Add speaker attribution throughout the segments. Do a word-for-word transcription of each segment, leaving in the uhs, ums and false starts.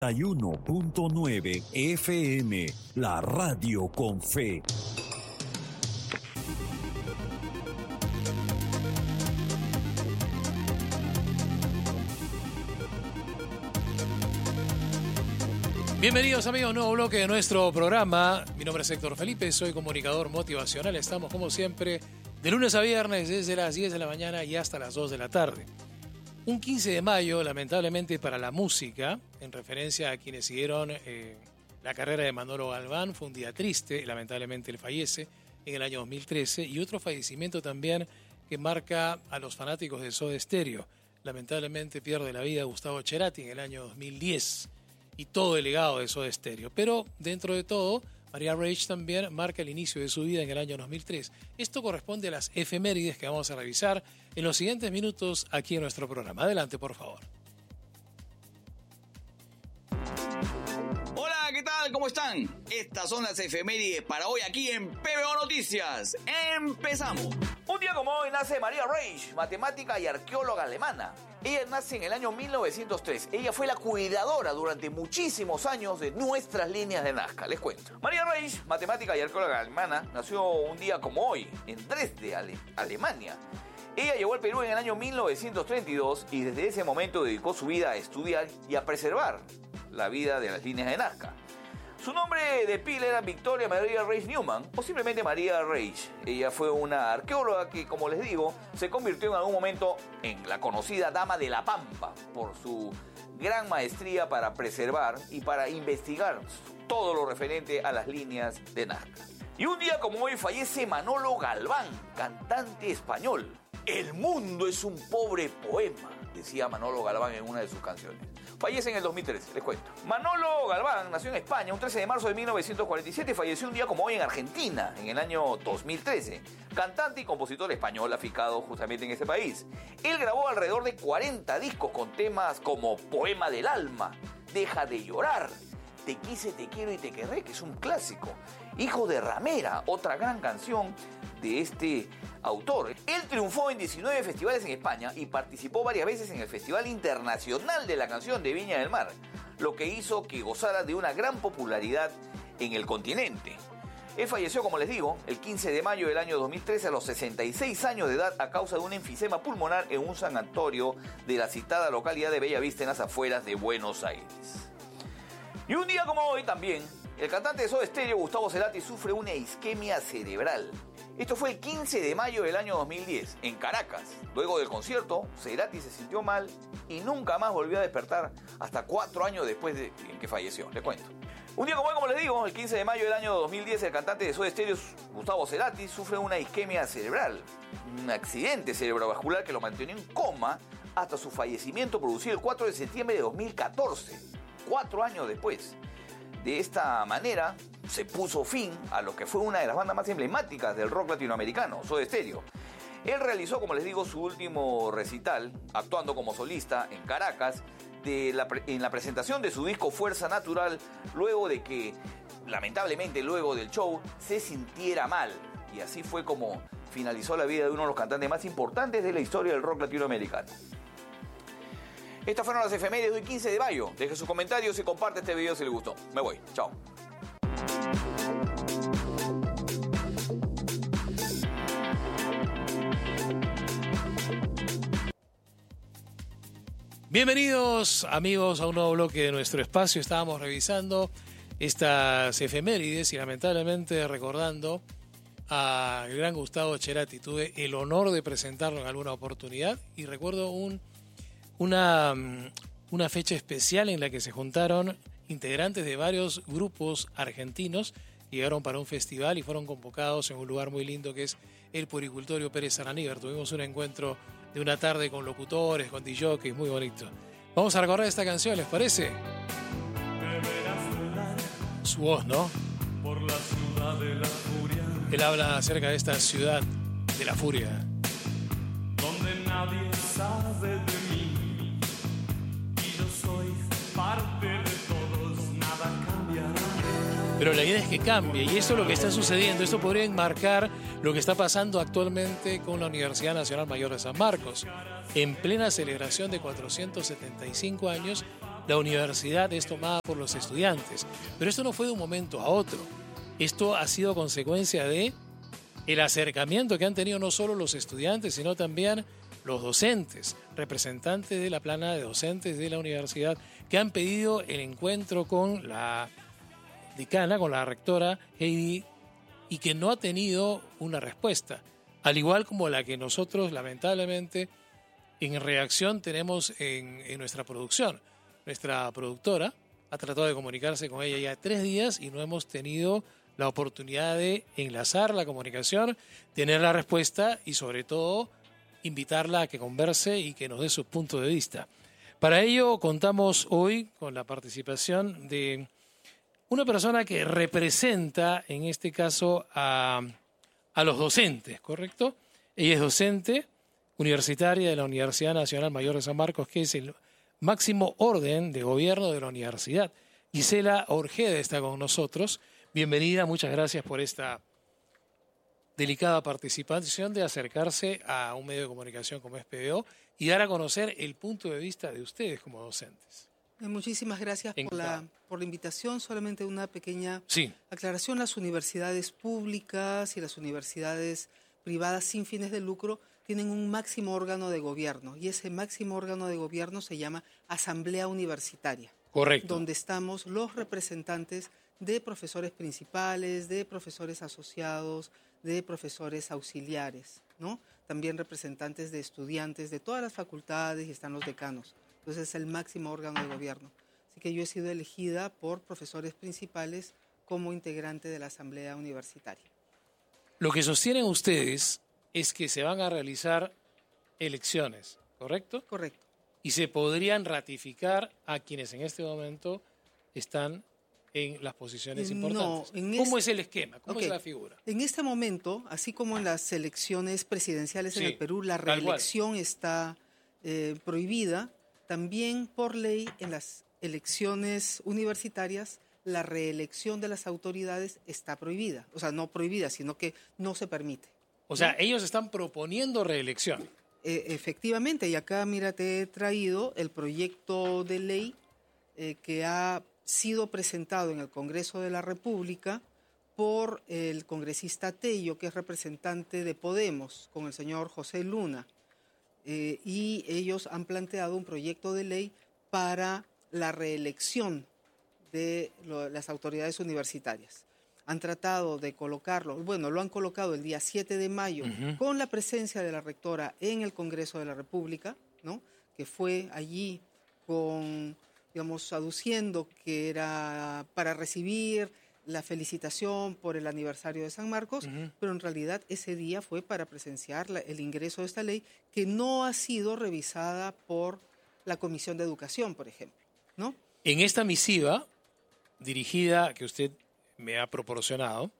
Speaker 1: y uno punto nueve F M, la radio con fe.
Speaker 2: Bienvenidos amigos a un nuevo bloque de nuestro programa. Mi nombre es Héctor Felipe, soy comunicador motivacional. Estamos como siempre de lunes a viernes desde las diez de la mañana y hasta las dos de la tarde. Un quince de mayo, lamentablemente para la música, en referencia a quienes siguieron eh, la carrera de Manolo Galván, fue un día triste. Lamentablemente él fallece en el año dos mil trece. Y otro fallecimiento también que marca a los fanáticos de Soda Stereo. Lamentablemente pierde la vida Gustavo Cerati en el año dos mil diez. Y todo el legado de Soda Stereo. Pero dentro de todo, María Reich también marca el inicio de su vida en el año dos mil tres. Esto corresponde a las efemérides que vamos a revisar en los siguientes minutos aquí en nuestro programa. Adelante, por favor.
Speaker 3: Hola, ¿qué tal? ¿Cómo están? Estas son las efemérides para hoy aquí en P B O Noticias. ¡Empezamos!
Speaker 4: Un día como hoy nace María Reich, matemática y arqueóloga alemana. Ella nace en el año mil novecientos tres. Ella fue la cuidadora durante muchísimos años de nuestras líneas de Nazca. Les cuento. María Reich, matemática y arqueóloga alemana, nació un día como hoy en Dresde, Ale- Alemania. Ella llegó al Perú en el año mil novecientos treinta y dos y desde ese momento dedicó su vida a estudiar y a preservar la vida de las líneas de Nazca. Su nombre de pila era Victoria María Reich Newman, o simplemente María Reich. Ella fue una arqueóloga que, como les digo, se convirtió en algún momento en la conocida Dama de la Pampa por su gran maestría para preservar y para investigar todo lo referente a las líneas de Nazca. Y un día como hoy fallece Manolo Galván, cantante español. El mundo es un pobre poema, decía Manolo Galván en una de sus canciones. Fallece en el dos mil trece, les cuento. Manolo Galván nació en España un trece de marzo de mil novecientos cuarenta y siete y falleció un día como hoy en Argentina, en el año dos mil trece. Cantante y compositor español aficado justamente en ese país. Él grabó alrededor de cuarenta discos con temas como Poema del Alma, Deja de Llorar, Te Quise, Te Quiero y Te Querré, que es un clásico. Hijo de Ramera, otra gran canción de este autor. Él triunfó en diecinueve festivales en España y participó varias veces en el Festival Internacional de la Canción de Viña del Mar, lo que hizo que gozara de una gran popularidad en el continente. Él falleció, como les digo, el quince de mayo del año dos mil trece a los sesenta y seis años de edad a causa de un enfisema pulmonar en un sanatorio de la citada localidad de Bellavista en las afueras de Buenos Aires. Y un día como hoy también, el cantante de Soda Stereo, Gustavo Cerati, sufre una isquemia cerebral. Esto fue el quince de mayo del año dos mil diez, en Caracas. Luego del concierto, Cerati se sintió mal y nunca más volvió a despertar hasta cuatro años después de en que falleció. Les cuento. Un día como hoy, como les digo, el quince de mayo del año dos mil diez, el cantante de Soda Stereo, Gustavo Cerati, sufre una isquemia cerebral. Un accidente cerebrovascular que lo mantenía en coma hasta su fallecimiento producido el cuatro de septiembre de dos mil catorce. Cuatro años después. De esta manera se puso fin a lo que fue una de las bandas más emblemáticas del rock latinoamericano, Soda Stereo. Él realizó, como les digo, su último recital, actuando como solista en Caracas, de la pre- en la presentación de su disco Fuerza Natural, luego de que, lamentablemente, luego del show, se sintiera mal. Y así fue como finalizó la vida de uno de los cantantes más importantes de la historia del rock latinoamericano. Estas fueron las efemérides de hoy quince de mayo. Deje sus comentarios y comparte este video si le gustó. Me voy. Chao.
Speaker 2: Bienvenidos amigos a un nuevo bloque de nuestro espacio. Estábamos revisando estas efemérides y lamentablemente recordando al gran Gustavo Cerati. Tuve el honor de presentarlo en alguna oportunidad y recuerdo un Una, una fecha especial en la que se juntaron integrantes de varios grupos argentinos, llegaron para un festival y fueron convocados en un lugar muy lindo que es el Puricultorio Pérez Araníbar. Tuvimos un encuentro de una tarde con locutores, con D Js, muy bonito. Vamos a recordar esta canción, ¿les parece? Su voz, ¿no?
Speaker 5: Por la ciudad de la furia,
Speaker 2: Él habla acerca de esta ciudad de la furia.
Speaker 5: donde nadie sabe de mí. Parte de todos, nada cambiará.
Speaker 2: Pero la idea es que cambie y eso es lo que está sucediendo. Esto podría enmarcar lo que está pasando actualmente con la Universidad Nacional Mayor de San Marcos. En plena celebración de cuatrocientos setenta y cinco años la universidad es tomada por los estudiantes. Pero esto no fue de un momento a otro. Esto ha sido consecuencia de el acercamiento que han tenido no solo los estudiantes, sino también los docentes, representantes de la plana de docentes de la universidad, que han pedido el encuentro con la decana, con la rectora Heidi, y que no ha tenido una respuesta, al igual como la que nosotros, lamentablemente, en reacción tenemos en, en nuestra producción. Nuestra productora ha tratado de comunicarse con ella ya tres días y no hemos tenido la oportunidad de enlazar la comunicación, tener la respuesta y, sobre todo, invitarla a que converse y que nos dé su punto de vista. Para ello contamos hoy con la participación de una persona que representa, en este caso, a, a los docentes, ¿correcto? Ella es docente universitaria de la Universidad Nacional Mayor de San Marcos, que es el máximo orden de gobierno de la universidad. Gisela Orjeda está con nosotros. Bienvenida, muchas gracias por esta delicada participación de acercarse a un medio de comunicación como es P B O y dar a conocer el punto de vista de ustedes como docentes.
Speaker 6: Muchísimas gracias por la, por la invitación. Solamente una pequeña
Speaker 2: sí.
Speaker 6: aclaración. Las universidades públicas y las universidades privadas sin fines de lucro tienen un máximo órgano de gobierno y ese máximo órgano de gobierno se llama Asamblea Universitaria.
Speaker 2: Correcto.
Speaker 6: Donde estamos los representantes de profesores principales, de profesores asociados, de profesores auxiliares, ¿no? También representantes de estudiantes de todas las facultades y están los decanos. Entonces es el máximo órgano de gobierno. Así que yo he sido elegida por profesores principales como integrante de la Asamblea Universitaria.
Speaker 2: Lo que sostienen ustedes es que se van a realizar elecciones, ¿correcto?
Speaker 6: Correcto.
Speaker 2: Y se podrían ratificar a quienes en este momento están en las posiciones importantes.
Speaker 6: No, en
Speaker 2: ¿Cómo
Speaker 6: este,
Speaker 2: es el esquema? ¿Cómo
Speaker 6: okay.
Speaker 2: es la figura?
Speaker 6: En este momento, así como en las elecciones presidenciales
Speaker 2: sí,
Speaker 6: en el Perú, la reelección está eh, prohibida, también por ley en las elecciones universitarias la reelección de las autoridades está prohibida. O sea, no prohibida, sino que no se permite.
Speaker 2: O sea, ¿no? Ellos están proponiendo reelección.
Speaker 6: Eh, efectivamente, y acá, mira, te he traído el proyecto de ley eh, que ha sido presentado en el Congreso de la República por el congresista Tello, que es representante de Podemos, con el señor José Luna. Eh, y ellos han planteado un proyecto de ley para la reelección de lo, las autoridades universitarias. Han tratado de colocarlo, bueno, lo han colocado el día siete de mayo uh-huh. con la presencia de la rectora en el Congreso de la República, ¿no? Que fue allí con, digamos, aduciendo que era para recibir la felicitación por el aniversario de San Marcos, uh-huh. pero en realidad ese día fue para presenciar la, el ingreso de esta ley que no ha sido revisada por la Comisión de Educación, por ejemplo, ¿no?
Speaker 2: En esta misiva dirigida, que usted me ha proporcionado,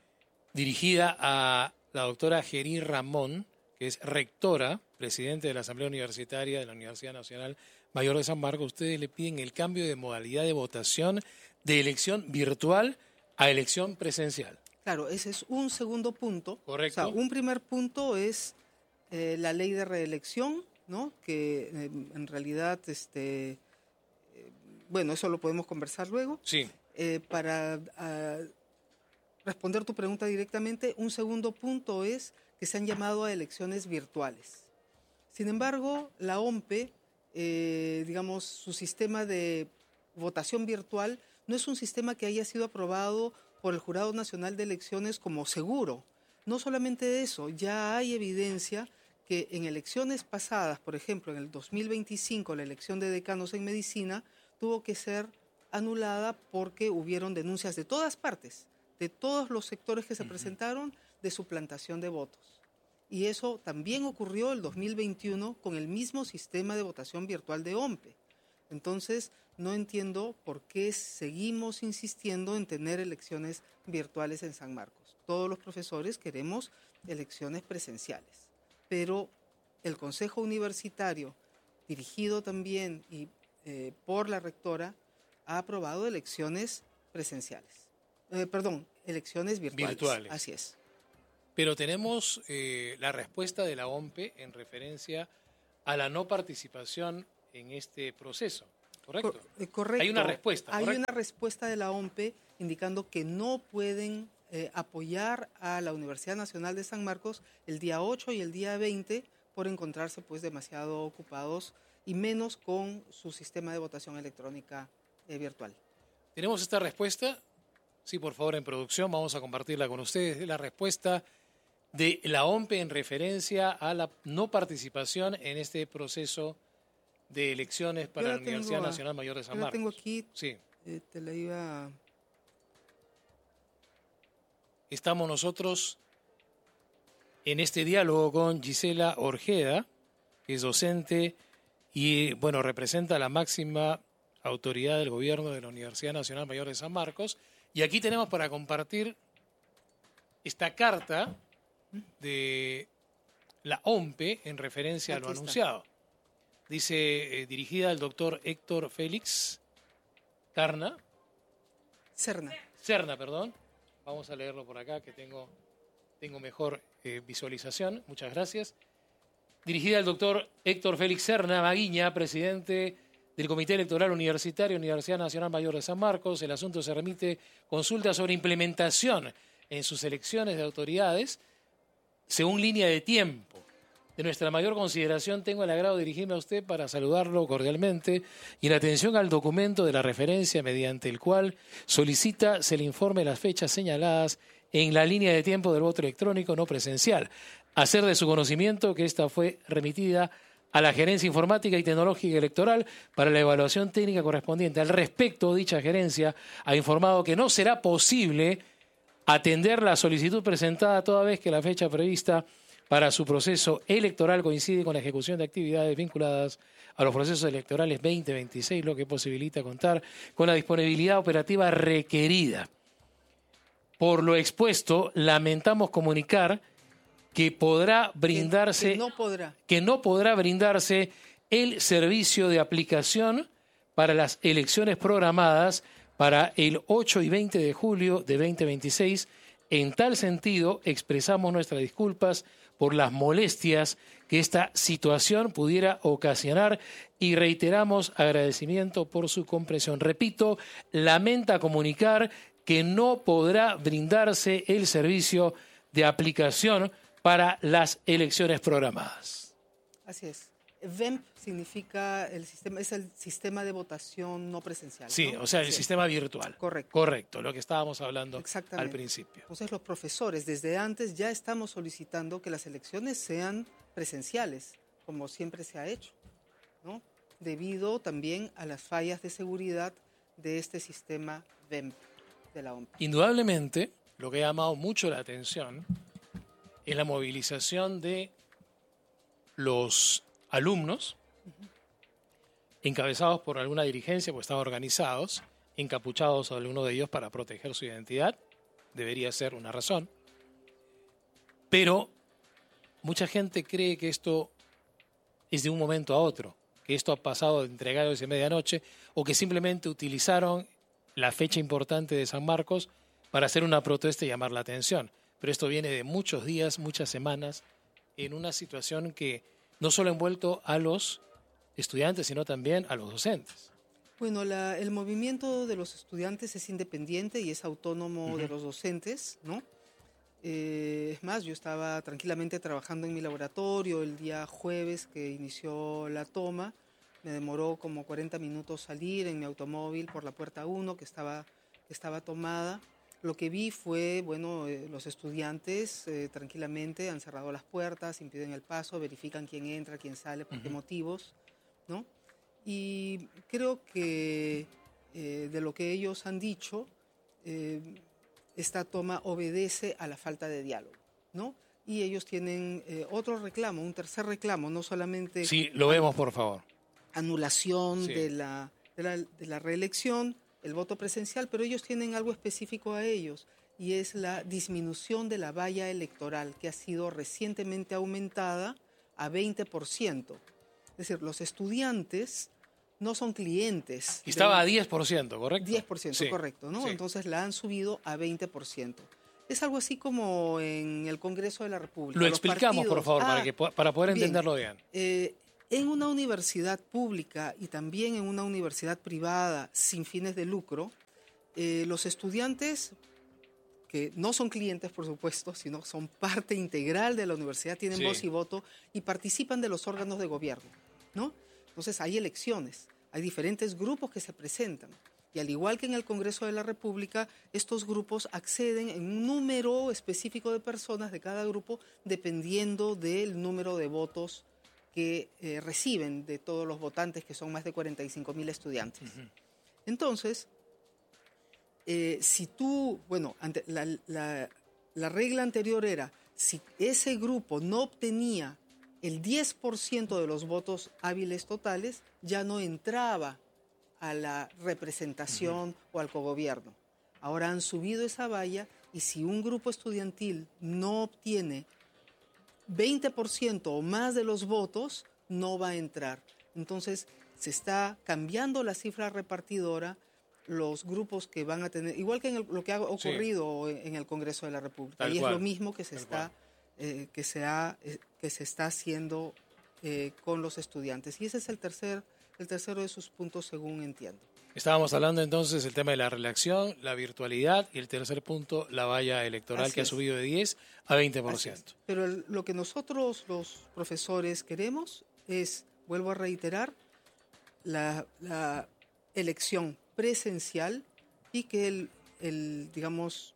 Speaker 2: dirigida a la doctora Gerí Ramón, que es rectora, presidente de la Asamblea Universitaria de la Universidad Nacional Mayor de San Marcos, ustedes le piden el cambio de modalidad de votación de elección virtual a elección presencial.
Speaker 6: Claro, ese es un segundo punto.
Speaker 2: Correcto.
Speaker 6: O sea, un primer punto es eh, la ley de reelección, ¿no? Que eh, en realidad, este, eh, bueno, eso lo podemos conversar luego.
Speaker 2: Sí.
Speaker 6: Eh, para uh, responder tu pregunta directamente, un segundo punto es que se han llamado a elecciones virtuales. Sin embargo, la O M P E, eh, digamos, su sistema de votación virtual no es un sistema que haya sido aprobado por el Jurado Nacional de Elecciones como seguro. No solamente eso, ya hay evidencia que en elecciones pasadas, por ejemplo, en el dos mil veinticinco, la elección de decanos en medicina tuvo que ser anulada porque hubieron denuncias de todas partes, de todos los sectores que se uh-huh. presentaron, de suplantación de votos. Y eso también ocurrió el dos mil veintiuno con el mismo sistema de votación virtual de O M P E. Entonces, no entiendo por qué seguimos insistiendo en tener elecciones virtuales en San Marcos. Todos los profesores queremos elecciones presenciales, pero el Consejo Universitario, dirigido también y, eh, por la rectora, ha aprobado elecciones presenciales. Eh, perdón, elecciones virtuales.
Speaker 2: Virtuales.
Speaker 6: Así es.
Speaker 2: Pero tenemos eh, la respuesta de la O M P E en referencia a la no participación en este proceso. ¿correcto?
Speaker 6: Cor- eh, correcto.
Speaker 2: Hay una respuesta,
Speaker 6: Hay
Speaker 2: ¿correcto?
Speaker 6: una respuesta de la O M P E indicando que no pueden eh, apoyar a la Universidad Nacional de San Marcos el día ocho y el día veinte por encontrarse pues demasiado ocupados y menos con su sistema de votación electrónica eh, virtual.
Speaker 2: ¿Tenemos esta respuesta? Sí, por favor, en producción, vamos a compartirla con ustedes. Es la respuesta de la O M P E en referencia a la no participación en este proceso de elecciones para
Speaker 6: Yo
Speaker 2: la
Speaker 6: la
Speaker 2: Universidad
Speaker 6: tengo a-
Speaker 2: Nacional Mayor de San
Speaker 6: yo la
Speaker 2: Marcos.
Speaker 6: tengo aquí.
Speaker 2: Sí.
Speaker 6: Eh, te la iba...
Speaker 2: Estamos nosotros en este diálogo con Gisela Orjeda, que es docente y, bueno, representa la máxima autoridad del gobierno de la Universidad Nacional Mayor de San Marcos. Y aquí tenemos para compartir esta carta de la O M P E en referencia a lo
Speaker 6: Aquí está.
Speaker 2: anunciado. Dice, eh, dirigida al doctor Héctor Félix Carna,
Speaker 6: Serna.
Speaker 2: Serna, perdón. Vamos a leerlo por acá, que tengo, tengo mejor eh, visualización. Muchas gracias. Dirigida al doctor Héctor Félix Serna Maguiña, presidente del Comité Electoral Universitario, Universidad Nacional Mayor de San Marcos. El asunto se remite consulta sobre implementación en sus elecciones de autoridades según línea de tiempo. De nuestra mayor consideración, tengo el agrado de dirigirme a usted para saludarlo cordialmente y en atención al documento de la referencia mediante el cual solicita se le informe las fechas señaladas en la línea de tiempo del voto electrónico no presencial. Hacer de su conocimiento que esta fue remitida a la Gerencia Informática y Tecnológica Electoral para la evaluación técnica correspondiente. Al respecto, dicha gerencia ha informado que no será posible atender la solicitud presentada toda vez que la fecha prevista para su proceso electoral coincide con la ejecución de actividades vinculadas a los procesos electorales veinte veintiséis, lo que posibilita contar con la disponibilidad operativa requerida. Por lo expuesto, lamentamos comunicar que podrá brindarse,
Speaker 6: Que, que no podrá.
Speaker 2: que no podrá brindarse el servicio de aplicación para las elecciones programadas para el ocho y veinte de julio de veinte veintiséis. En tal sentido, expresamos nuestras disculpas por las molestias que esta situación pudiera ocasionar y reiteramos agradecimiento por su comprensión. Repito, lamenta comunicar que no podrá brindarse el servicio de aplicación para las elecciones programadas.
Speaker 6: Así es. V E M P significa el sistema, es el sistema de votación no presencial.
Speaker 2: Sí,
Speaker 6: ¿no?
Speaker 2: o sea, el
Speaker 6: Así es.
Speaker 2: sistema virtual.
Speaker 6: Correcto.
Speaker 2: Correcto, lo que estábamos hablando al
Speaker 6: Exactamente.
Speaker 2: principio.
Speaker 6: Entonces los profesores desde antes ya estamos solicitando que las elecciones sean presenciales, como siempre se ha hecho, ¿no? Debido también a las fallas de seguridad de este sistema V E M P de la O M P.
Speaker 2: Indudablemente, lo que ha llamado mucho la atención es la movilización de los alumnos, encabezados por alguna dirigencia, pues estaban organizados, encapuchados algunos de ellos para proteger su identidad, debería ser una razón. Pero mucha gente cree que esto es de un momento a otro, que esto ha pasado de entre gallos y medianoche, o que simplemente utilizaron la fecha importante de San Marcos para hacer una protesta y llamar la atención. Pero esto viene de muchos días, muchas semanas, en una situación que no solo ha envuelto a los estudiantes, sino también a los docentes.
Speaker 6: Bueno, la- el movimiento de los estudiantes es independiente y es autónomo
Speaker 2: Ujú.
Speaker 6: de los docentes, ¿no? Eh, es más, yo estaba tranquilamente trabajando en mi laboratorio el día jueves que inició la toma. Me demoró como cuarenta minutos salir en mi automóvil por la puerta uno que estaba, que estaba tomada. Lo que vi fue, bueno, eh, los estudiantes eh, tranquilamente han cerrado las puertas, impiden el paso, verifican quién entra, quién sale, por qué
Speaker 2: Ujú.
Speaker 6: motivos, ¿no? Y creo que eh, de lo que ellos han dicho, eh, esta toma obedece a la falta de diálogo, ¿no? Y ellos tienen eh, otro reclamo, un tercer reclamo, no solamente
Speaker 2: Sí, lo vemos, por favor.
Speaker 6: anulación
Speaker 2: Sí.
Speaker 6: de, la, de, la, de la reelección, el voto presencial, pero ellos tienen algo específico a ellos y es la disminución de la valla electoral que ha sido recientemente aumentada a veinte por ciento. Es decir, los estudiantes no son clientes.
Speaker 2: Y estaba
Speaker 6: del-
Speaker 2: a diez por ciento, ¿correcto?
Speaker 6: diez por ciento,
Speaker 2: Sí,
Speaker 6: correcto, ¿no?
Speaker 2: sí.
Speaker 6: Entonces la han subido a veinte por ciento. Es algo así como en el Congreso de la República.
Speaker 2: Lo
Speaker 6: Los
Speaker 2: explicamos, por
Speaker 6: partidos-
Speaker 2: favor, para,
Speaker 6: Ah,
Speaker 2: que, po- para poder
Speaker 6: bien.
Speaker 2: entenderlo bien.
Speaker 6: eh, En una universidad pública y también en una universidad privada sin fines de lucro, eh, los estudiantes, que no son clientes, por supuesto, sino son parte integral de la universidad, tienen
Speaker 2: Sí.
Speaker 6: voz y voto y participan de los órganos de gobierno, ¿no? Entonces hay elecciones, hay diferentes grupos que se presentan. Y al igual que en el Congreso de la República, estos grupos acceden en un número específico de personas de cada grupo, dependiendo del número de votos que eh, reciben de todos los votantes, que son más de cuarenta y cinco mil estudiantes. Uh-huh. Entonces, eh, si tú, bueno, ante, la, la, la regla anterior era, si ese grupo no obtenía el diez por ciento de los votos hábiles totales, ya no entraba a la representación uh-huh. o al cogobierno. Ahora han subido esa valla y si un grupo estudiantil no obtiene veinte por ciento o más de los votos, no va a entrar. Entonces, se está cambiando la cifra repartidora, los grupos que van a tener, igual que en el, lo que ha ocurrido sí. en el Congreso de la República. Tal y cual. Es lo mismo que se, está, eh, que se, ha, eh, que se está haciendo eh, con los estudiantes. Y ese es el tercer, el tercero de sus puntos, según entiendo.
Speaker 2: Estábamos hablando entonces del tema de la reelección, la virtualidad y el tercer punto, la valla electoral, Así que es. ha subido de diez a veinte por ciento.
Speaker 6: Pero el, lo que nosotros los profesores queremos es, vuelvo a reiterar, la, la elección presencial y que el, el, digamos,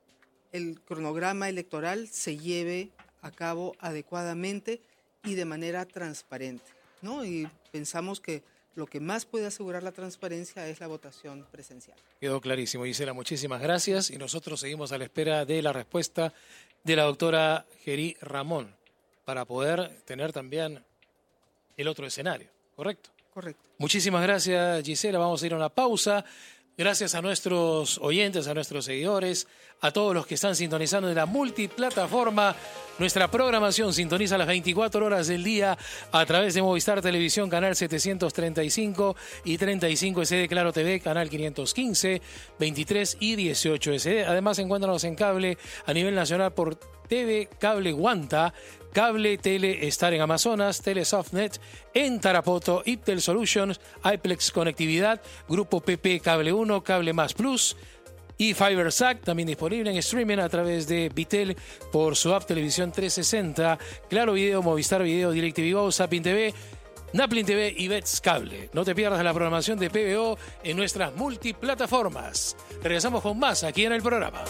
Speaker 6: el cronograma electoral se lleve a cabo adecuadamente y de manera transparente, ¿no? Y pensamos que lo que más puede asegurar la transparencia es la votación presencial.
Speaker 2: Quedó clarísimo, Gisela. Muchísimas gracias. Y nosotros seguimos a la espera de la respuesta de la doctora Gery Ramón para poder tener también el otro escenario, ¿correcto?
Speaker 6: Correcto.
Speaker 2: Muchísimas gracias, Gisela. Vamos a ir a una pausa. Gracias a nuestros oyentes, a nuestros seguidores, a todos los que están sintonizando de la multiplataforma. Nuestra programación sintoniza las veinticuatro horas del día a través de Movistar Televisión, canal setecientos treinta y cinco y treinta y cinco S D, Claro T V, canal quinientos quince, veintitrés y dieciocho S D. Además, encuéntranos en cable a nivel nacional por T V Cable Guanta, Cable Tele Star en Amazonas, Telesoftnet en Tarapoto, Iptel Solutions, iPlex Conectividad, Grupo P P Cable uno, Cable Más Plus y FiberSac, también disponible en streaming a través de Vitel por su app Televisión trescientos sesenta, Claro Video, Movistar Video, DirecTV Go, Zapping T V, Naplin T V y Bets Cable. No te pierdas la programación de P B O en nuestras multiplataformas. Regresamos con más aquí en el programa.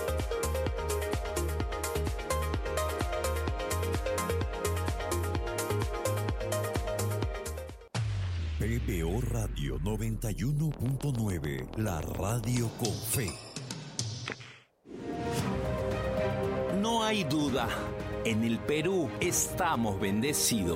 Speaker 1: P B O Radio noventa y uno punto nueve, la radio con fe.
Speaker 7: No hay duda, en el Perú estamos bendecidos.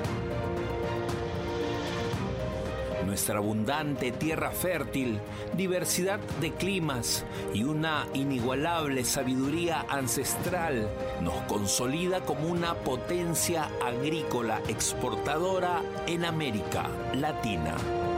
Speaker 7: Nuestra abundante tierra fértil, diversidad de climas y una inigualable sabiduría ancestral nos consolida como una potencia agrícola exportadora en América Latina.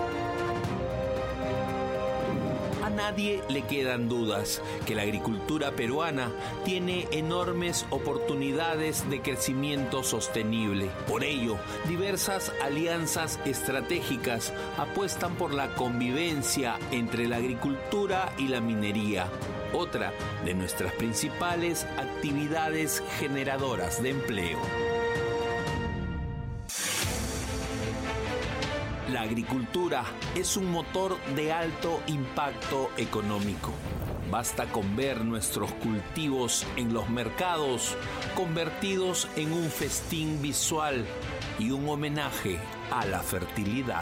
Speaker 7: A nadie le quedan dudas que la agricultura peruana tiene enormes oportunidades de crecimiento sostenible. Por ello, diversas alianzas estratégicas apuestan por la convivencia entre la agricultura y la minería, otra de nuestras principales actividades generadoras de empleo. La agricultura es un motor de alto impacto económico. Basta con ver nuestros cultivos en los mercados convertidos en un festín visual y un homenaje a la fertilidad.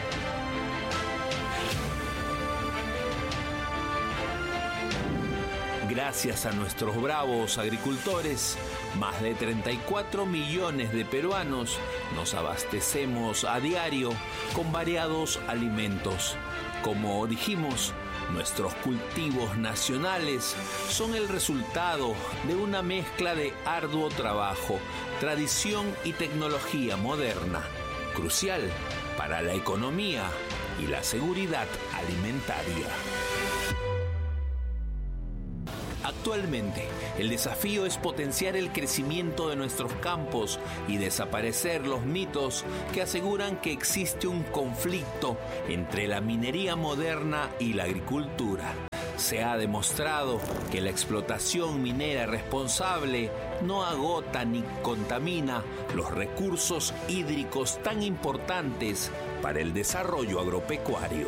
Speaker 7: Gracias a nuestros bravos agricultores, más de treinta y cuatro millones de peruanos nos abastecemos a diario con variados alimentos. Como dijimos, nuestros cultivos nacionales son el resultado de una mezcla de arduo trabajo, tradición y tecnología moderna, crucial para la economía y la seguridad alimentaria. Actualmente, el desafío es potenciar el crecimiento de nuestros campos y desaparecer los mitos que aseguran que existe un conflicto entre la minería moderna y la agricultura. Se ha demostrado que la explotación minera responsable no agota ni contamina los recursos hídricos tan importantes para el desarrollo agropecuario.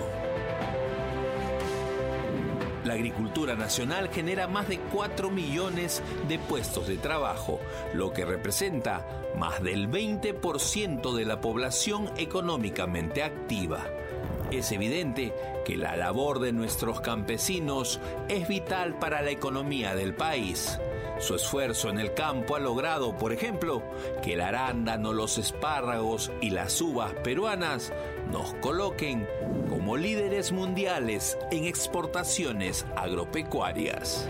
Speaker 7: La agricultura nacional genera más de cuatro millones de puestos de trabajo, lo que representa más del veinte por ciento de la población económicamente activa. Es evidente que la labor de nuestros campesinos es vital para la economía del país. Su esfuerzo en el campo ha logrado, por ejemplo, que el arándano, los espárragos y las uvas peruanas nos coloquen como líderes mundiales en exportaciones agropecuarias.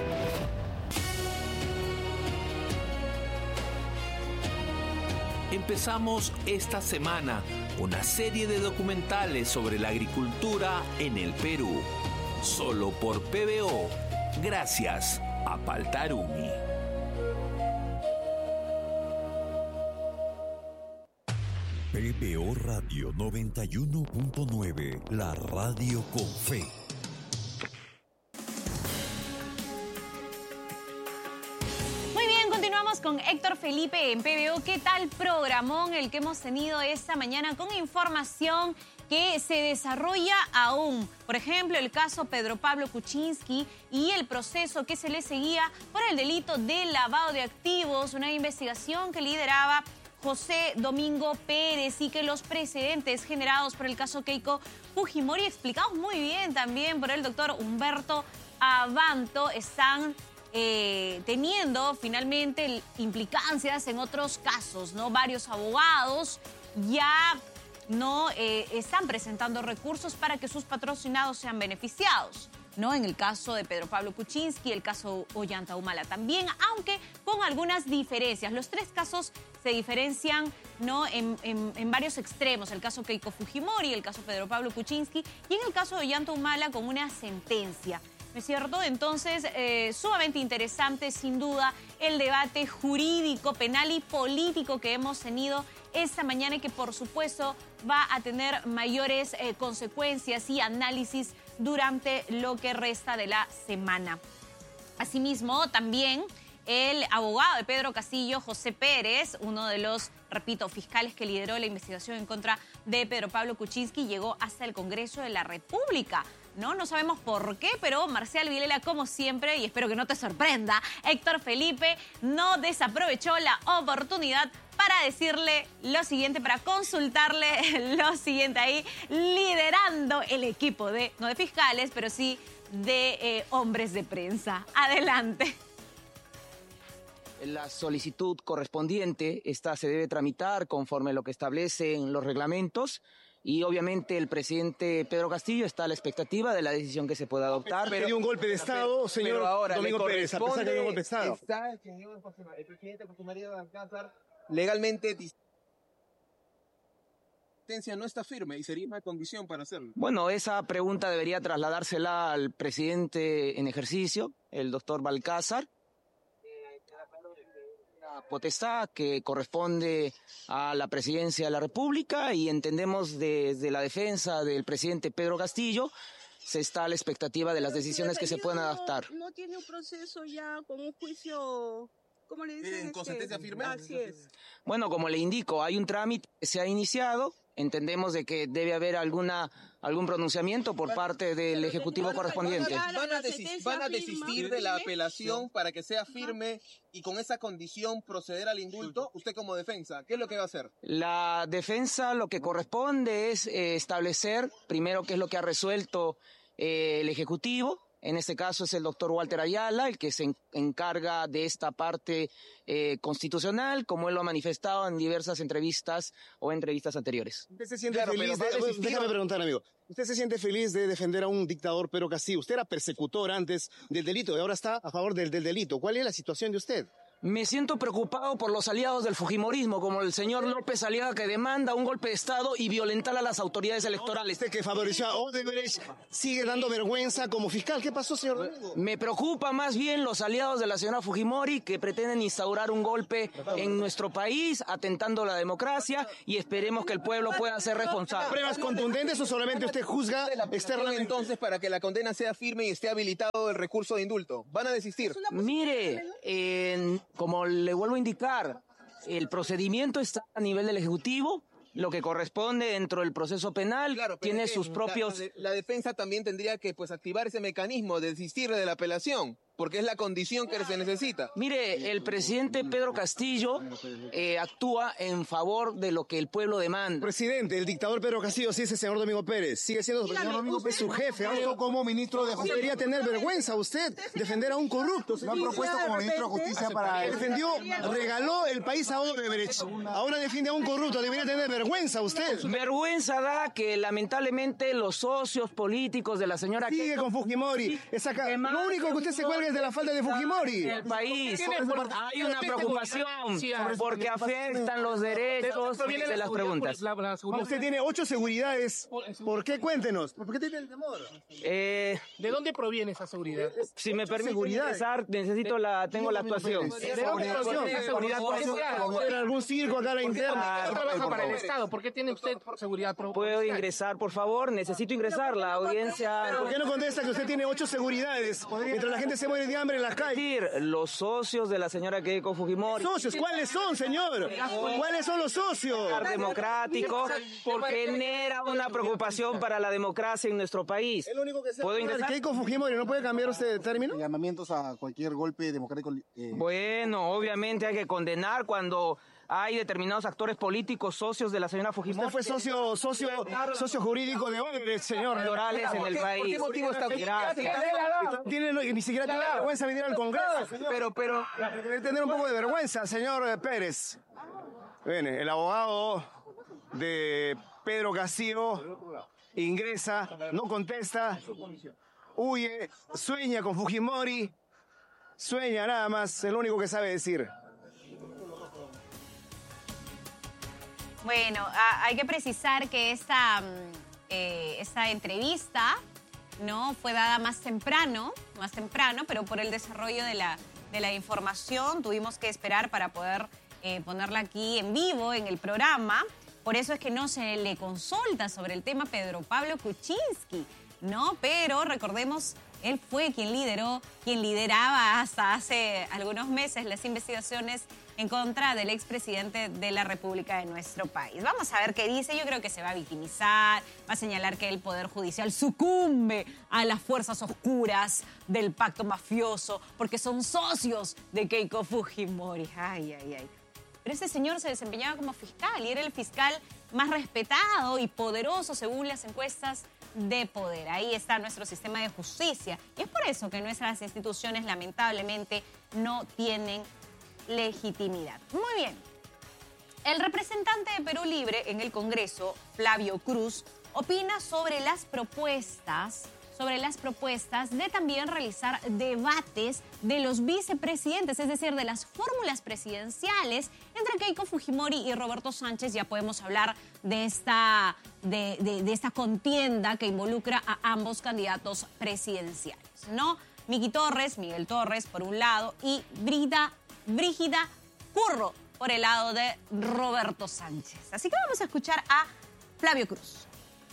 Speaker 7: Empezamos esta semana una serie de documentales sobre la agricultura en el Perú, solo por P B O, gracias a Paltarumi.
Speaker 1: P B O Radio noventa y uno punto nueve, la radio con fe.
Speaker 8: Con Héctor Felipe en P B O. ¿Qué tal programón el que hemos tenido esta mañana con información que se desarrolla aún? Por ejemplo, el caso Pedro Pablo Kuczynski y el proceso que se le seguía por el delito de lavado de activos, una investigación que lideraba José Domingo Pérez y que los precedentes generados por el caso Keiko Fujimori, explicados muy bien también por el doctor Humberto Abanto, están Eh, teniendo finalmente implicancias en otros casos, ¿no? Varios abogados ya no eh, están presentando recursos para que sus patrocinados sean beneficiados, ¿no? En el caso de Pedro Pablo Kuczynski, el caso Ollanta Humala también, aunque con algunas diferencias. Los tres casos se diferencian, ¿no? en, en, en varios extremos. El caso Keiko Fujimori, el caso Pedro Pablo Kuczynski y en el caso de Ollanta Humala con una sentencia. ¿No es cierto? Entonces, eh, sumamente interesante, sin duda, el debate jurídico, penal y político que hemos tenido esta mañana y que, por supuesto, va a tener mayores eh, consecuencias y análisis durante lo que resta de la semana. Asimismo, también el abogado de Pedro Castillo, José Pérez, uno de los, repito, fiscales que lideró la investigación en contra de Pedro Pablo Kuczynski, llegó hasta el Congreso de la República. No, no sabemos por qué, pero Marcial Vilela, como siempre, y espero que no te sorprenda, Héctor Felipe no desaprovechó la oportunidad para decirle lo siguiente, para consultarle lo siguiente ahí, liderando el equipo de, no de fiscales, pero sí de eh, hombres de prensa. Adelante.
Speaker 9: La solicitud correspondiente, esta se debe tramitar conforme a lo que establecen los reglamentos. Y obviamente el presidente Pedro Castillo está a la expectativa de la decisión que se pueda adoptar.
Speaker 10: Pero dio un golpe de Estado, señor
Speaker 9: pero ahora
Speaker 10: Domingo Pérez, a pesar de un golpe de Estado.
Speaker 9: Está el señor José, el presidente José María de Alcázar legalmente. La
Speaker 10: sentencia no está firme y sería una condición para hacerlo.
Speaker 9: Bueno, esa pregunta debería trasladársela al presidente en ejercicio, el doctor Balcázar. Potestad que corresponde a la presidencia de la República y entendemos desde la defensa del presidente Pedro Castillo se está a la expectativa de las decisiones que se puedan adaptar.
Speaker 11: No tiene un proceso ya con un juicio, ¿cómo le dicen?
Speaker 10: ¿Con sentencia firme?
Speaker 11: Así es.
Speaker 9: Bueno, como le indico, hay un trámite que se ha iniciado. Entendemos de que debe haber alguna algún pronunciamiento por parte del Ejecutivo correspondiente.
Speaker 10: ¿Van a, desistir, van a desistir de la apelación para que sea firme y con esa condición proceder al indulto? Usted como defensa, ¿qué es lo que va a hacer?
Speaker 9: La defensa lo que corresponde es eh, establecer primero qué es lo que ha resuelto eh, el Ejecutivo. En este caso es el doctor Walter Ayala, el que se en, encarga de esta parte eh, constitucional, como él lo ha manifestado en diversas entrevistas o entrevistas anteriores.
Speaker 10: ¿Usted se siente
Speaker 12: claro,
Speaker 10: feliz?
Speaker 12: De,
Speaker 10: De,
Speaker 12: déjame preguntar, amigo. ¿Usted se siente feliz de defender a un dictador Pedro Castillo? Usted era persecutor antes del delito y ahora está a favor del, del delito. ¿Cuál es la situación de usted?
Speaker 9: Me siento preocupado por los aliados del fujimorismo, como el señor López Aliaga, que demanda un golpe de Estado y violentar a las autoridades electorales.
Speaker 12: Este que favoreció a Odebrecht sigue dando vergüenza como fiscal. ¿Qué pasó, señor Domingo?
Speaker 9: Me preocupa más bien los aliados de la señora Fujimori, que pretenden instaurar un golpe en nuestro país, atentando a la democracia, y esperemos que el pueblo pueda ser responsable.
Speaker 12: ¿Pruebas contundentes o solamente usted juzga externamente?
Speaker 10: Entonces, para que la condena sea firme y esté habilitado el recurso de indulto, ¿van a desistir?
Speaker 9: Mire, eh, como le vuelvo a indicar, el procedimiento está a nivel del Ejecutivo, lo que corresponde dentro del proceso penal,
Speaker 10: Claro, pero
Speaker 9: tiene
Speaker 10: es que
Speaker 9: sus propios...
Speaker 10: La, la defensa también tendría que pues activar ese mecanismo de desistir de la apelación, porque es la condición que se necesita.
Speaker 9: Mire, el presidente Pedro Castillo eh, actúa en favor de lo que el pueblo demanda.
Speaker 12: Presidente, el dictador Pedro Castillo, sí es el señor Domingo Pérez. Sigue siendo el señor Domingo Pérez su jefe. Ahora como ministro de Justicia. Debería tener vergüenza usted defender a un corrupto. Se lo han propuesto como ministro de Justicia para... Defendió, regaló el país a Odebrecht. Ahora defiende a un corrupto. Debería tener vergüenza usted.
Speaker 9: Vergüenza da que lamentablemente los socios políticos de la señora...
Speaker 12: Sigue con Fujimori. Esa ca... Lo único que usted se cuelga es de la falta de Fujimori.
Speaker 9: El país. Hay una preocupación porque afectan los derechos de las preguntas.
Speaker 12: Usted tiene ocho seguridades. ¿Por qué? Cuéntenos. ¿Por qué tiene el temor?
Speaker 9: Eh,
Speaker 13: ¿De dónde proviene esa seguridad?
Speaker 9: Si me permite ingresar, necesito la, tengo la actuación.
Speaker 13: ¿De dónde proviene esa seguridad?
Speaker 12: ¿En algún circo acá a la interna?
Speaker 13: ¿Usted trabaja para el Estado? ¿Por qué tiene usted seguridad?
Speaker 9: ¿Puedo ingresar, por favor? Necesito ingresar. La audiencia...
Speaker 12: ¿Por qué no contesta que usted tiene ocho seguridades? Mientras la gente se muere de hambre en las calles.
Speaker 9: Los socios de la señora Keiko Fujimori.
Speaker 12: ¿Socios? ¿Cuáles son, señor? ¿Cuáles son los socios?
Speaker 9: Democrático, porque genera una preocupación para la democracia en nuestro país. ¿Puedo ingresar?
Speaker 12: Keiko Fujimori, ¿no puede cambiar usted de término?
Speaker 14: Llamamientos a cualquier golpe democrático. Eh...
Speaker 9: Bueno, obviamente hay que condenar cuando hay determinados actores políticos socios de la señora Fujimori.
Speaker 12: Usted fue socio, socio, socio jurídico de Odebrecht, señor.
Speaker 9: Electorales en el país.
Speaker 10: ¿Por qué motivo está aquí?
Speaker 9: Gracias.
Speaker 12: Tiene, ni siquiera tiene vergüenza venir al Congreso.
Speaker 10: Pero, pero...
Speaker 12: Debe tener un poco de vergüenza, señor Pérez. Viene, el abogado de Pedro Castillo ingresa, no contesta, huye, sueña con Fujimori, sueña nada más, es lo único que sabe decir.
Speaker 8: Bueno, a, hay que precisar que esta, eh, esta entrevista no fue dada más temprano, más temprano, pero por el desarrollo de la, de la información tuvimos que esperar para poder eh, ponerla aquí en vivo en el programa. Por eso es que no se le consulta sobre el tema Pedro Pablo Kuczynski, ¿no? Pero recordemos, él fue quien lideró, quien lideraba hasta hace algunos meses las investigaciones en contra del expresidente de la República de nuestro país. Vamos a ver qué dice. Yo creo que se va a victimizar, va a señalar que el Poder Judicial sucumbe a las fuerzas oscuras del pacto mafioso porque son socios de Keiko Fujimori. Ay, ay, ay. Pero ese señor se desempeñaba como fiscal y era el fiscal más respetado y poderoso según las encuestas de poder. Ahí está nuestro sistema de justicia. Y es por eso que nuestras instituciones lamentablemente no tienen legitimidad. Muy bien. El representante de Perú Libre en el Congreso, Flavio Cruz, opina sobre las propuestas, sobre las propuestas de también realizar debates de los vicepresidentes, es decir, de las fórmulas presidenciales entre Keiko Fujimori y Roberto Sánchez. Ya podemos hablar de esta, de, de, de esta contienda que involucra a ambos candidatos presidenciales, ¿no? Miki Torres, Miguel Torres, por un lado, y Brida Brígida Curro por el lado de Roberto Sánchez. Así que vamos a escuchar a Flavio Cruz.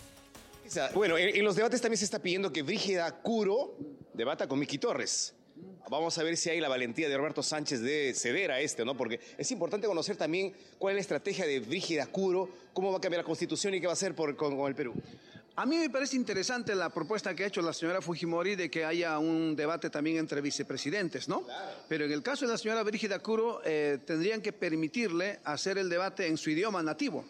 Speaker 15: Bueno, en, en los debates también se está pidiendo que Brígida Curro debata con Miki Torres. Vamos a ver si hay la valentía de Roberto Sánchez de ceder a este, ¿no? Porque es importante conocer también cuál es la estrategia de Brígida Curro, cómo va a cambiar la Constitución y qué va a hacer por, con, con el Perú.
Speaker 16: A mí me parece interesante la propuesta que ha hecho la señora Fujimori de que haya un debate también entre vicepresidentes, ¿no? Claro. Pero en el caso de la señora Brígida Curro, eh, tendrían que permitirle hacer el debate en su idioma nativo.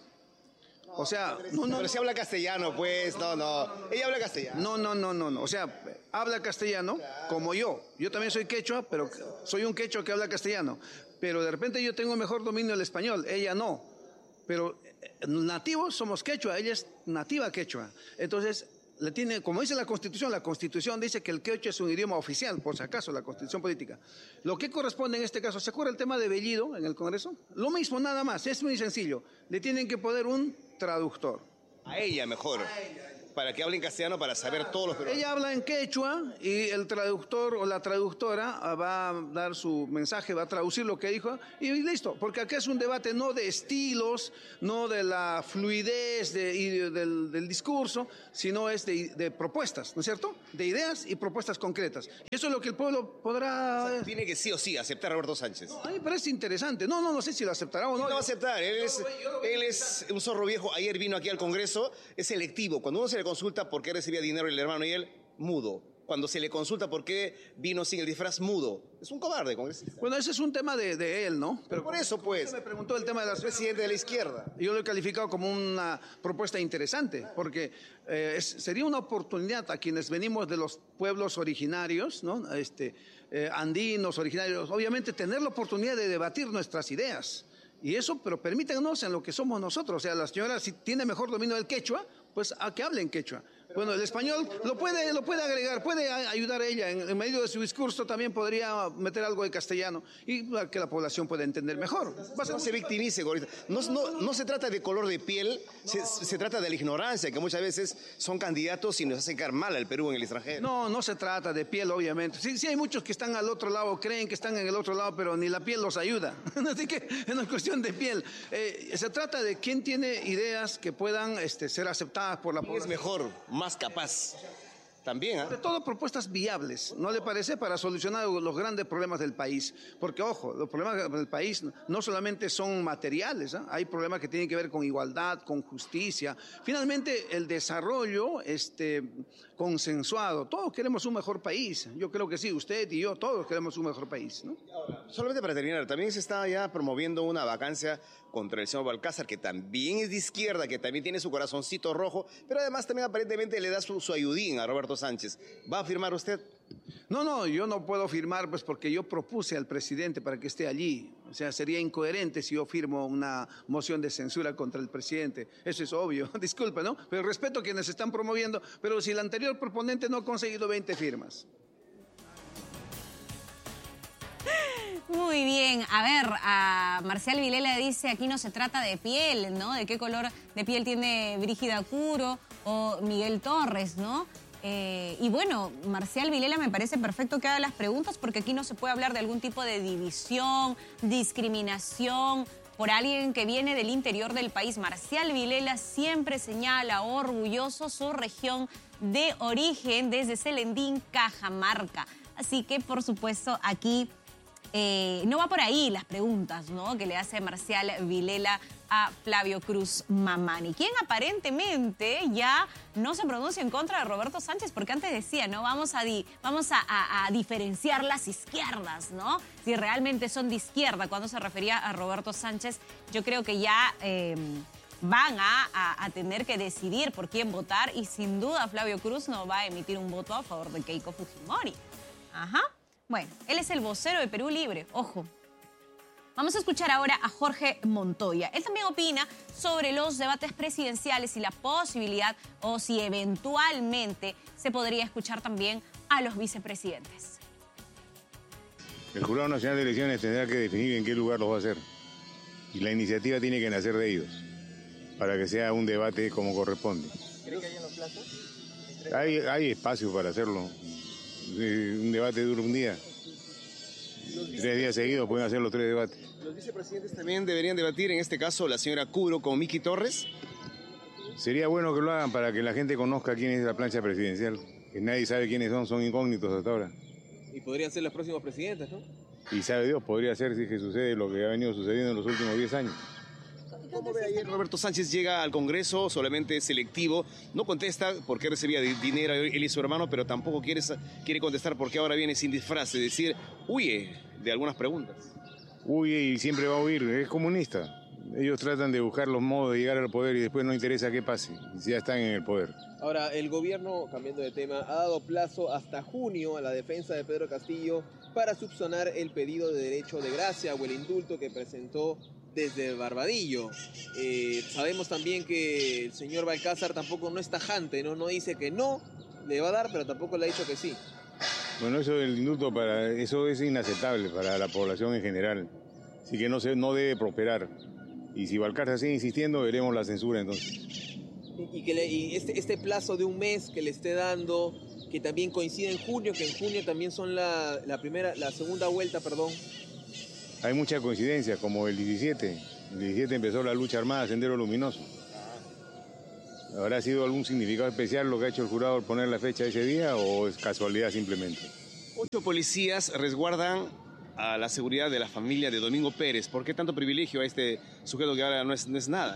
Speaker 16: O sea,
Speaker 15: no, no, pero si habla castellano, pues, no, no. Ella habla castellano.
Speaker 16: No, no, no, no, no. O sea, habla castellano, claro, como yo. Yo también soy quechua, pero soy un quechua que habla castellano. Pero de repente yo tengo mejor dominio del español, ella no. Pero nativos somos quechua, ella es nativa quechua. Entonces, le tiene, como dice la Constitución, la Constitución dice que el quechua es un idioma oficial, por si acaso, la Constitución política. Lo que corresponde en este caso, ¿se acuerda el tema de Bellido en el Congreso? Lo mismo, nada más, es muy sencillo. Le tienen que poner un traductor.
Speaker 15: A ella mejor. A ella. Para que hable en castellano, para saber todos los peruanos.
Speaker 16: Ella habla en quechua y el traductor o la traductora va a dar su mensaje, va a traducir lo que dijo y listo. Porque acá es un debate no de estilos, no de la fluidez de, y de, del, del discurso, sino es de, de propuestas, ¿no es cierto? De ideas y propuestas concretas. Y eso es lo que el pueblo podrá...
Speaker 15: O sea, tiene que sí o sí aceptar a Roberto Sánchez.
Speaker 16: No, a mí me parece interesante. No, no, no sé si lo aceptará o no.
Speaker 15: No lo va a aceptar. Él es, él es un zorro viejo. Ayer vino aquí al Congreso. Es selectivo. Cuando uno se le consulta por qué recibía dinero el hermano y él, mudo. Cuando se le consulta por qué vino sin el disfraz, mudo. Es un cobarde, congresista.
Speaker 16: Bueno, ese es un tema de, de él, ¿no?
Speaker 15: Pero por eso, pues.
Speaker 16: Me preguntó el tema de la
Speaker 15: presidente de la izquierda.
Speaker 16: Yo lo he calificado como una propuesta interesante, porque eh, es, sería una oportunidad a quienes venimos de los pueblos originarios, ¿no? Este, eh, andinos, originarios, obviamente tener la oportunidad de debatir nuestras ideas. Y eso, pero permítanos en lo que somos nosotros. O sea, la señora, si tiene mejor dominio del quechua, pues a que hable en quechua. Bueno, el español lo puede, lo puede agregar, puede ayudar a ella. En, en medio de su discurso también podría meter algo de castellano y que la población pueda entender mejor.
Speaker 15: No se victimice, Gorita. No, no, no se trata de color de piel, se, se trata de la ignorancia, que muchas veces son candidatos y nos hacen caer mal al Perú en el extranjero.
Speaker 16: No, no se trata de piel, obviamente. Sí, sí hay muchos que están al otro lado, creen que están en el otro lado, pero ni la piel los ayuda. Así que no es cuestión de piel. Eh, se trata de quién tiene ideas que puedan este, ser aceptadas por la población.
Speaker 15: Es mejor, más capaz. También, ¿eh?
Speaker 16: Sobre todo propuestas viables, ¿no le parece? Para solucionar los grandes problemas del país. Porque, ojo, los problemas del país no solamente son materiales, ¿eh? Hay problemas que tienen que ver con igualdad, con justicia. Finalmente, el desarrollo este, consensuado. Todos queremos un mejor país. Yo creo que sí, usted y yo, todos queremos un mejor país, ¿no?
Speaker 15: Solamente para terminar, también se está ya promoviendo una vacancia contra el señor Balcázar, que también es de izquierda, que también tiene su corazoncito rojo, pero además también aparentemente le da su, su ayudín a Roberto Sánchez. ¿Va a firmar usted?
Speaker 16: No, no, yo no puedo firmar pues porque yo propuse al presidente para que esté allí. O sea, sería incoherente si yo firmo una moción de censura contra el presidente. Eso es obvio. Disculpe, ¿no? Pero respeto a quienes están promoviendo, pero si el anterior proponente no ha conseguido veinte firmas.
Speaker 8: Muy bien, a ver, a Marcial Vilela dice, aquí no se trata de piel, ¿no? De qué color de piel tiene Brígida Curo o Miguel Torres, ¿no? Eh, y bueno, Marcial Vilela me parece perfecto que haga las preguntas porque aquí no se puede hablar de algún tipo de división, discriminación por alguien que viene del interior del país. Marcial Vilela siempre señala orgulloso su región de origen desde Celendín, Cajamarca. Así que, por supuesto, aquí... Eh, no va por ahí las preguntas, ¿no?, que le hace Marcial Vilela a Flavio Cruz Mamani, quien aparentemente ya no se pronuncia en contra de Roberto Sánchez, porque antes decía, ¿no?, vamos a, di, vamos a, a, a diferenciar las izquierdas, ¿no? Si realmente son de izquierda, cuando se refería a Roberto Sánchez, yo creo que ya... Eh, van a, a, a tener que decidir por quién votar y sin duda Flavio Cruz no va a emitir un voto a favor de Keiko Fujimori. Ajá. Bueno, él es el vocero de Perú Libre, ojo. Vamos a escuchar ahora a Jorge Montoya. Él también opina sobre los debates presidenciales y la posibilidad o si eventualmente se podría escuchar también a los vicepresidentes.
Speaker 17: El Jurado Nacional de Elecciones tendrá que definir en qué lugar los va a hacer. Y la iniciativa tiene que nacer de ellos, para que sea un debate como corresponde.
Speaker 10: ¿Cree que hay en los plazos?
Speaker 17: Hay, hay espacio para hacerlo. Un debate dura un día. Tres días seguidos pueden hacer los tres debates.
Speaker 15: ¿Los vicepresidentes también deberían debatir, en este caso la señora Curo con Miki Torres?
Speaker 17: Sería bueno que lo hagan para que la gente conozca quién es la plancha presidencial. Que nadie sabe quiénes son, son incógnitos hasta ahora.
Speaker 10: Y podrían ser los próximos presidentes, ¿no?
Speaker 17: Y sabe Dios, podría ser si es que sucede lo que ha venido sucediendo en los últimos diez años.
Speaker 15: ¿Cómo ve ayer Roberto Sánchez llega al Congreso solamente selectivo? No contesta por qué recibía dinero él y su hermano, pero tampoco quiere, quiere contestar por qué ahora viene sin disfraz, es decir, huye de algunas preguntas.
Speaker 17: Huye y siempre va a huir, es comunista. Ellos tratan de buscar los modos de llegar al poder y después no interesa qué pase, si ya están en el poder.
Speaker 10: Ahora, el gobierno, cambiando de tema, ha dado plazo hasta junio a la defensa de Pedro Castillo para subsanar el pedido de derecho de gracia o el indulto que presentó desde Barbadillo. Eh, sabemos también que el señor Balcázar tampoco no es tajante, ¿no? No dice que no le va a dar, pero tampoco le ha dicho que sí.
Speaker 17: Bueno, eso del indulto para eso es inaceptable para la población en general. Así que no se no debe prosperar. Y si Balcázar sigue insistiendo, veremos la censura entonces.
Speaker 10: Y que le, y este, este plazo de un mes que le esté dando, que también coincide en junio, que en junio también son la, la primera, la segunda vuelta, perdón.
Speaker 17: Hay mucha coincidencia, como el diecisiete. El diecisiete empezó la lucha armada Sendero Luminoso. ¿Habrá sido algún significado especial lo que ha hecho el jurado al poner la fecha ese día o es casualidad simplemente?
Speaker 15: Ocho policías resguardan a la seguridad de la familia de Domingo Pérez. ¿Por qué tanto privilegio a este sujeto que ahora no es, no es nada?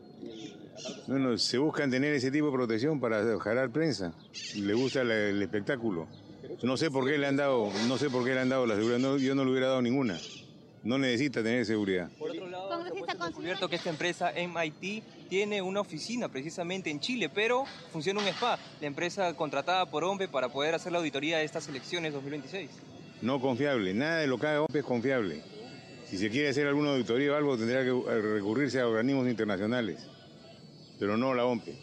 Speaker 17: Bueno, se buscan tener ese tipo de protección para jalar prensa. Le gusta la, el espectáculo. No sé por qué le han dado, no sé por qué le han dado la seguridad. No, yo no le hubiera dado ninguna. No necesita tener seguridad.
Speaker 18: Por otro lado, hemos descubierto que esta empresa M I T tiene una oficina precisamente en Chile, pero funciona un spa, la empresa contratada por OMPE para poder hacer la auditoría de estas elecciones dos mil veintiséis.
Speaker 17: No confiable, nada de lo que haga OMPE es confiable. Si se quiere hacer alguna auditoría o algo, tendrá que recurrirse a organismos internacionales, pero no la OMPE.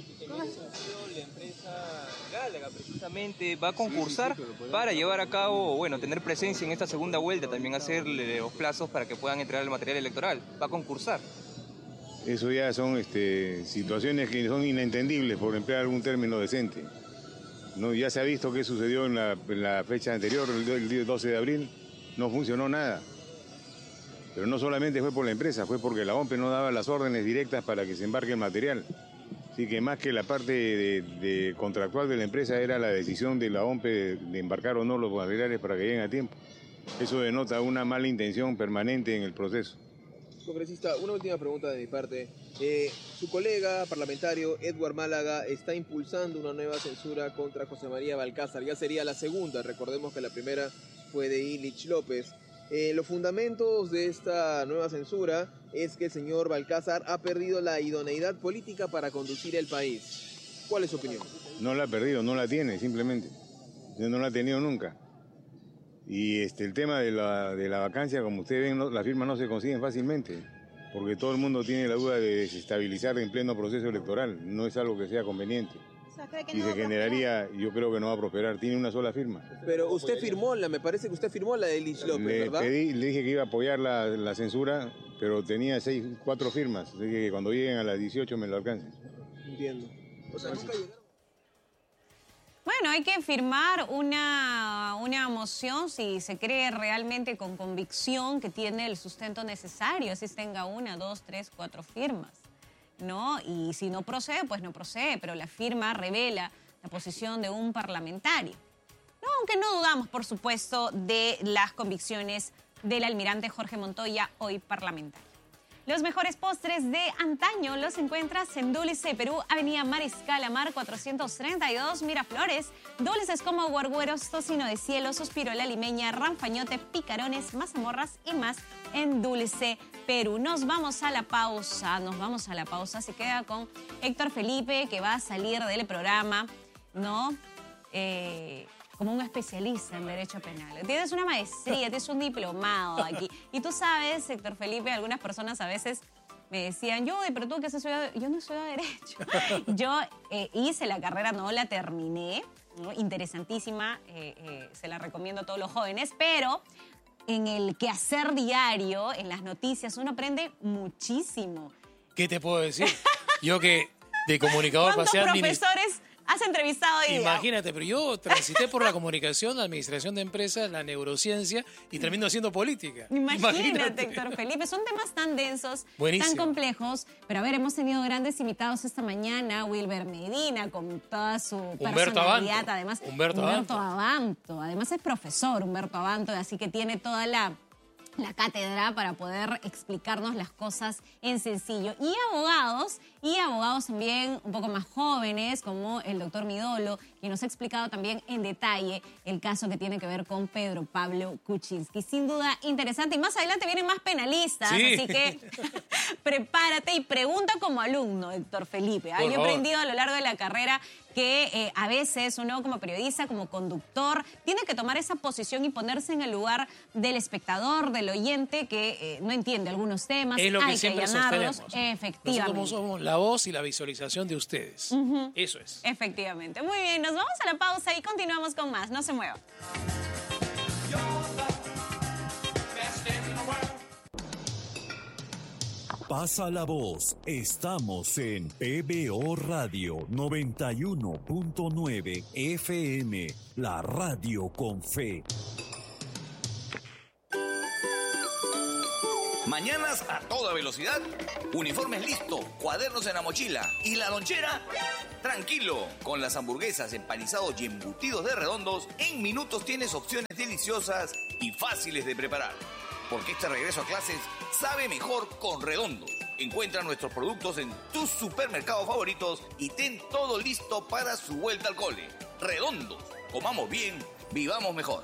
Speaker 18: La empresa Gálaga precisamente va a concursar para llevar a cabo, bueno, tener presencia en esta segunda vuelta, también hacerle los plazos para que puedan entregar el material electoral. Va a concursar.
Speaker 17: Eso ya son este, situaciones que son inentendibles, por emplear algún término decente. No, ya se ha visto qué sucedió en la, en la fecha anterior, el, el doce de abril, no funcionó nada. Pero no solamente fue por la empresa, fue porque la OMPE no daba las órdenes directas para que se embarque el material. Así que más que la parte de, de contractual de la empresa era la decisión de la OMPE de, de embarcar o no los materiales para que lleguen a tiempo. Eso denota una mala intención permanente en el proceso.
Speaker 10: Congresista, una última pregunta de mi parte. Eh, su colega parlamentario, Edward Málaga, está impulsando una nueva censura contra José María Balcázar. Ya sería la segunda, recordemos que la primera fue de Illich López. Eh, los fundamentos de esta nueva censura es que el señor Balcázar ha perdido la idoneidad política para conducir el país. ¿Cuál es su opinión?
Speaker 17: No la ha perdido, no la tiene, simplemente. No la ha tenido nunca. Y este, el tema de la, de la vacancia, como ustedes ven, no, las firmas no se consiguen fácilmente, porque todo el mundo tiene la duda de desestabilizar en pleno proceso electoral. No es algo que sea conveniente. Y se generaría, yo creo que no va a prosperar. Tiene una sola firma.
Speaker 10: Pero usted firmó la, me parece que usted firmó la de Illich López,
Speaker 17: le
Speaker 10: ¿verdad?
Speaker 17: Pedí, le dije que iba a apoyar la, la censura, pero tenía seis, cuatro firmas. Así que cuando lleguen a las dieciocho me lo alcancen.
Speaker 10: Entiendo. O sea, nunca llegaron.
Speaker 8: Bueno, hay que firmar una, una moción si se cree realmente con convicción que tiene el sustento necesario, así tenga una, dos, tres, cuatro firmas, ¿no? Y si no procede, pues no procede, pero la firma revela la posición de un parlamentario. No, aunque no dudamos, por supuesto, de las convicciones del almirante Jorge Montoya, hoy parlamentario. Los mejores postres de antaño los encuentras en Dulce Perú, Avenida Mariscal Amar cuatrocientos treinta y dos, Miraflores. Dulces como guargueros, tocino de cielo, suspiro la limeña, ranfañote, picarones, mazamorras y más en Dulce Perú. Nos vamos a la pausa, nos vamos a la pausa. Se queda con Héctor Felipe, que va a salir del programa, ¿no? Eh... como un especialista en derecho penal. Tienes una maestría, tienes un diplomado aquí. Y tú sabes, Héctor Felipe, algunas personas a veces me decían, yo, pero tú que has estudiado, yo no estudiado derecho. Yo eh, hice la carrera, no la terminé, ¿no? Interesantísima, eh, eh, se la recomiendo a todos los jóvenes, pero en el quehacer diario, en las noticias, uno aprende muchísimo.
Speaker 2: ¿Qué te puedo decir? Yo que de comunicador pasé
Speaker 8: ¿Cuántos
Speaker 2: administ-
Speaker 8: profesores has entrevistado hoy día?
Speaker 2: Imagínate, pero yo transité por la comunicación, la administración de empresas, la neurociencia y termino haciendo política.
Speaker 8: Imagínate,
Speaker 2: Imagínate.
Speaker 8: Héctor Felipe, son temas tan densos,
Speaker 2: Buenísimo.
Speaker 8: tan complejos, pero a ver, hemos tenido grandes invitados esta mañana, Wilber Medina, con toda su
Speaker 2: Humberto
Speaker 8: personalidad,
Speaker 2: Abanto.
Speaker 8: además,
Speaker 2: Humberto Abanto.
Speaker 8: Abanto, además es profesor Humberto Abanto, así que tiene toda la... la cátedra para poder explicarnos las cosas en sencillo. Y abogados, y abogados también un poco más jóvenes, como el doctor Midolo, quien nos ha explicado también en detalle el caso que tiene que ver con Pedro Pablo Kuczynski. Sin duda interesante. Y más adelante vienen más penalistas,
Speaker 2: Sí.
Speaker 8: así que prepárate y pregunta como alumno, Héctor Felipe. ¿ah?
Speaker 2: Por
Speaker 8: Yo he
Speaker 2: favor.
Speaker 8: aprendido a lo largo de la carrera que eh, a veces uno como periodista, como conductor, tiene que tomar esa posición y ponerse en el lugar del espectador, del al oyente que eh, no entiende algunos temas.
Speaker 2: Es lo que
Speaker 8: hay
Speaker 2: siempre
Speaker 8: que allanarlos.
Speaker 2: sostenemos.
Speaker 8: Efectivamente.
Speaker 2: Nosotros somos la voz y la visualización de ustedes.
Speaker 8: Ujú.
Speaker 2: Eso es.
Speaker 8: Efectivamente. Muy bien, nos vamos a la pausa y continuamos con más. No se muevan.
Speaker 1: Pasa la voz. Estamos en P B O Radio noventa y uno punto nueve F M, la radio con fe.
Speaker 3: Mañanas a toda velocidad, uniformes listos, cuadernos en la mochila y la lonchera. Tranquilo, con las hamburguesas, empanizados y embutidos de Redondos, en minutos tienes opciones deliciosas y fáciles de preparar. Porque este regreso a clases sabe mejor con Redondos. Encuentra nuestros productos en tus supermercados favoritos y ten todo listo para su vuelta al cole. Redondos, comamos bien, vivamos mejor.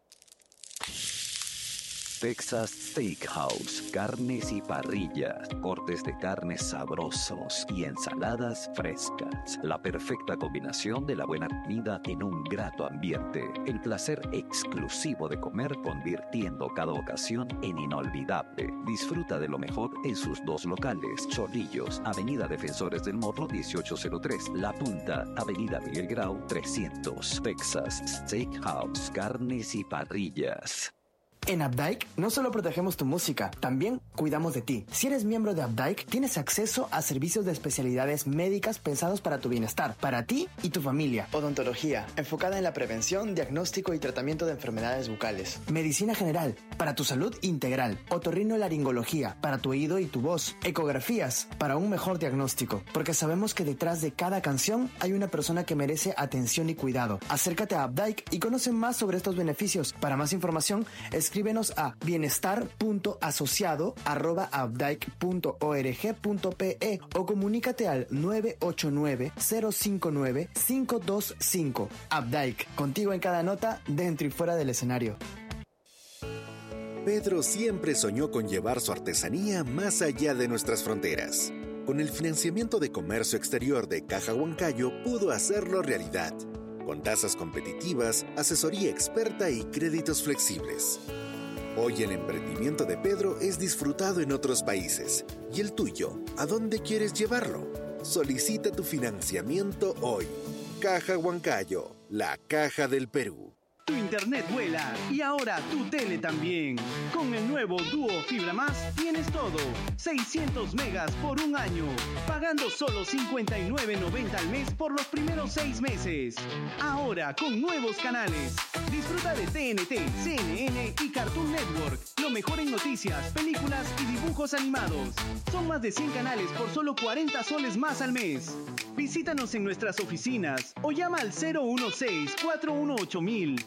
Speaker 19: Texas Steakhouse, carnes y parrillas, cortes de carnes sabrosos y ensaladas frescas. La perfecta combinación de la buena comida en un grato ambiente. El placer exclusivo de comer convirtiendo cada ocasión en inolvidable. Disfruta de lo mejor en sus dos locales. Chorrillos, Avenida Defensores del Morro dieciocho cero tres. La Punta, Avenida Miguel Grau trescientos. Texas Steakhouse, carnes y parrillas.
Speaker 20: En Updike no solo protegemos tu música, también cuidamos de ti. Si eres miembro de Updike, tienes acceso a servicios de especialidades médicas pensados para tu bienestar, para ti y tu familia.
Speaker 21: Odontología, enfocada en la prevención, diagnóstico y tratamiento de enfermedades bucales.
Speaker 20: Medicina general, para tu salud integral. Otorrinolaringología, para tu oído y tu voz. Ecografías, para un mejor diagnóstico. Porque sabemos que detrás de cada canción hay una persona que merece atención y cuidado. Acércate a Updike y conoce más sobre estos beneficios. Para más información, escríbenos a bienestar punto asociado arroba updike punto org punto pe o comunícate al nueve ocho nueve, cero cinco nueve, cinco dos cinco. Updike, contigo en cada nota, dentro y fuera del escenario.
Speaker 22: Pedro siempre soñó con llevar su artesanía más allá de nuestras fronteras. Con el financiamiento de comercio exterior de Caja Huancayo pudo hacerlo realidad, con tasas competitivas, asesoría experta y créditos flexibles. Hoy el emprendimiento de Pedro es disfrutado en otros países. ¿Y el tuyo? ¿A dónde quieres llevarlo? Solicita tu financiamiento hoy. Caja Huancayo, la caja del Perú.
Speaker 23: Tu internet vuela y ahora tu tele también. Con el nuevo Duo Fibra Más tienes todo. seiscientos megas por un año. Pagando solo cincuenta y nueve noventa al mes por los primeros seis meses. Ahora con nuevos canales. Disfruta de T N T, C N N y Cartoon Network. Lo mejor en noticias, películas y dibujos animados. Son más de cien canales por solo cuarenta soles más al mes. Visítanos en nuestras oficinas o llama al cero uno seis, cuatro uno ocho mil.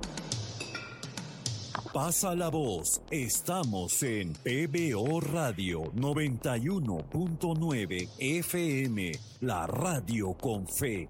Speaker 1: Pasa la voz. Estamos en P B O Radio noventa y uno punto nueve F M, la radio con fe.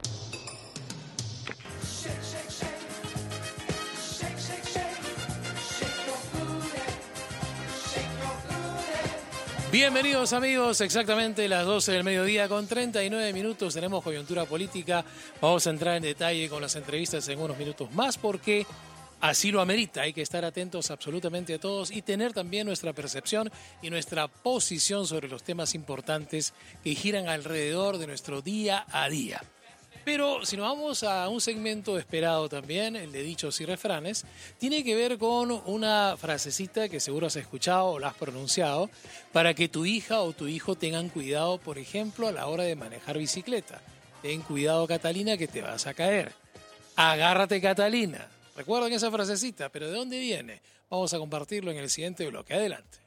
Speaker 2: Bienvenidos amigos, exactamente las doce del mediodía con treinta y nueve minutos, tenemos coyuntura política, vamos a entrar en detalle con las entrevistas en unos minutos más porque así lo amerita, hay que estar atentos absolutamente a todos y tener también nuestra percepción y nuestra posición sobre los temas importantes que giran alrededor de nuestro día a día. Pero si nos vamos a un segmento esperado también, el de dichos y refranes, tiene que ver con una frasecita que seguro has escuchado o la has pronunciado para que tu hija o tu hijo tengan cuidado, por ejemplo, a la hora de manejar bicicleta. Ten cuidado, Catalina, que te vas a caer. Agárrate, Catalina. Recuerden esa frasecita, pero ¿de dónde viene? Vamos a compartirlo en el siguiente bloque. Adelante.